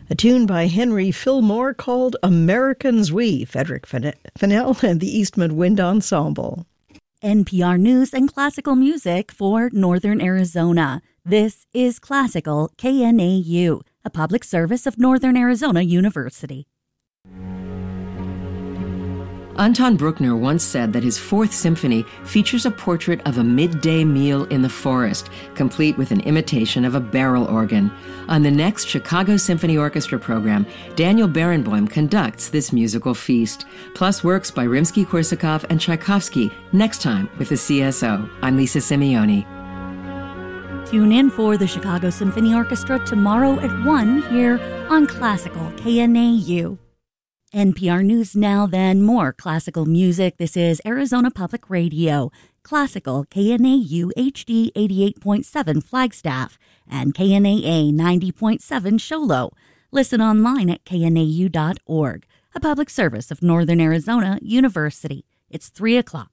A tune by Henry Fillmore called Americans We, Frederick Fennell and the Eastman Wind Ensemble. NPR News and classical music for Northern Arizona. This is Classical KNAU, a public service of Northern Arizona University. Anton Bruckner once said that his Fourth Symphony features a portrait of a midday meal in the forest, complete with an imitation of a barrel organ. On the next Chicago Symphony Orchestra program, Daniel Barenboim conducts this musical feast, plus works by Rimsky-Korsakov and Tchaikovsky, next time with the CSO. I'm Lisa Simeoni. Tune in for the Chicago Symphony Orchestra tomorrow at 1 here on Classical KNAU. NPR News now, then more classical music. This is Arizona Public Radio, Classical KNAU HD 88.7 Flagstaff and KNAA 90.7 Show Low. Listen online at knau.org, a public service of Northern Arizona University. It's 3 o'clock.